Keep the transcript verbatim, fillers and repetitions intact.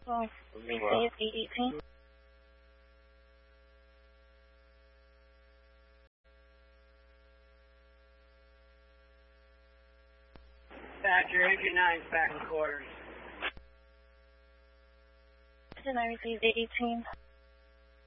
Oh, Lima. eight eighteen. Thatcher, Entry nine's back in quarters. And I received eight eighteen.